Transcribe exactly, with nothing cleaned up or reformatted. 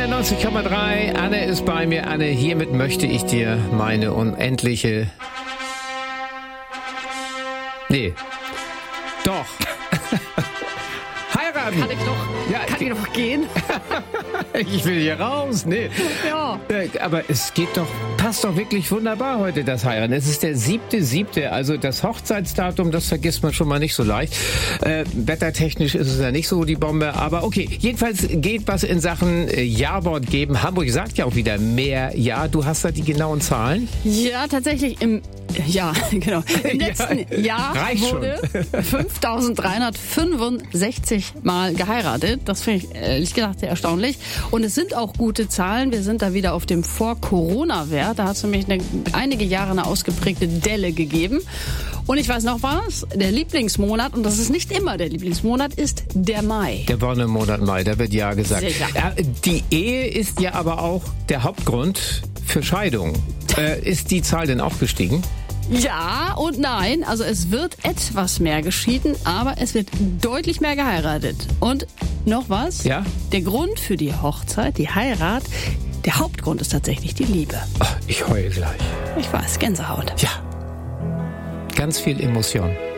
neunzig Komma drei. Anne ist bei mir. Anne, hiermit möchte ich dir meine unendliche... Nee. Doch. Heiraten. Kann ich doch, Ja, kann ich doch gehen? Ich will hier raus. Nee. Ja. Aber es geht doch, passt doch wirklich wunderbar heute, das Heiraten. Es ist der siebte siebte, also das Hochzeitsdatum, das vergisst man schon mal nicht so leicht. Äh, wettertechnisch ist es ja nicht so die Bombe, aber okay. Jedenfalls geht was in Sachen äh, Jawort geben. Hamburg sagt ja auch wieder mehr Ja. Du hast da die genauen Zahlen? Ja, tatsächlich im Ja, genau. Im letzten Ja, Jahr reicht wurde fünftausenddreihundertfünfundsechzig Mal geheiratet. Das finde ich ehrlich gesagt sehr erstaunlich. Und es sind auch gute Zahlen. Wir sind da wieder auf dem Vor-Corona-Wert. Da hat es nämlich eine, einige Jahre eine ausgeprägte Delle gegeben. Und ich weiß noch was, der Lieblingsmonat, und das ist nicht immer der Lieblingsmonat, ist der Mai. Der Wonnemonat Mai, da wird Ja gesagt. Sicher. Ja, die Ehe ist ja aber auch der Hauptgrund für Scheidung. Äh, ist die Zahl denn auch gestiegen? Ja und nein. Also es wird etwas mehr geschieden, aber es wird deutlich mehr geheiratet. Und noch was? Ja? Der Grund für die Hochzeit, die Heirat, der Hauptgrund ist tatsächlich die Liebe. Ach, ich heule gleich. Ich weiß, Gänsehaut. Ja. Ganz viel Emotion.